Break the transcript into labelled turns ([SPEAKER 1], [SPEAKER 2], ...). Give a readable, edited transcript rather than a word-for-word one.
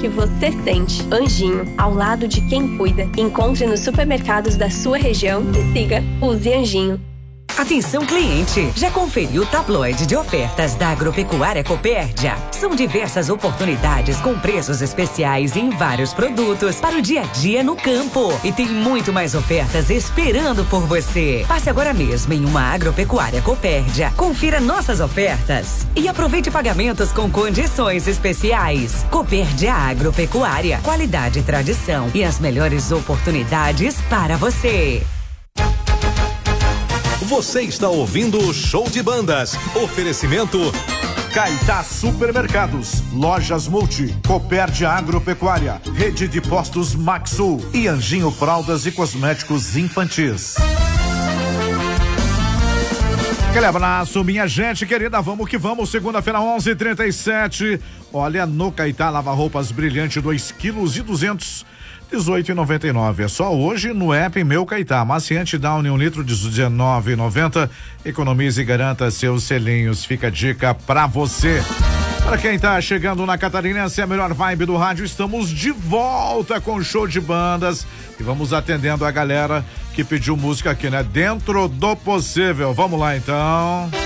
[SPEAKER 1] que você sente. Anjinho, ao lado de quem cuida. Encontre nos supermercados da sua região e siga Use Anjinho.
[SPEAKER 2] Atenção cliente, já conferiu o tabloide de ofertas da Agropecuária Copérdia? São diversas oportunidades com preços especiais em vários produtos para o dia a dia no campo. E tem muito mais ofertas esperando por você. Passe agora mesmo em uma Agropecuária Copérdia, confira nossas ofertas e aproveite pagamentos com condições especiais. Copérdia Agropecuária, qualidade e tradição e as melhores oportunidades para você.
[SPEAKER 3] Você está ouvindo o Show de Bandas. Oferecimento
[SPEAKER 4] Caetá Supermercados, Lojas Multi, Copérdia Agropecuária, Rede de Postos Maxul e Anjinho Fraldas e Cosméticos Infantis. Aquele abraço, minha gente querida, vamos que vamos, segunda-feira, 11h37. Olha, no Caetá Lava Roupas Brilhante, 2,2 kg, R$18,99. É só hoje no app Meu Caetá. Maciante Downy, 1 litro, R$19,90. Economize e garanta seus selinhos. Fica a dica pra você. Para quem tá chegando na Catarinense, a melhor vibe do rádio, estamos de volta com o Show de Bandas e vamos atendendo a galera que pediu música aqui, né? Dentro do possível. Vamos lá, então.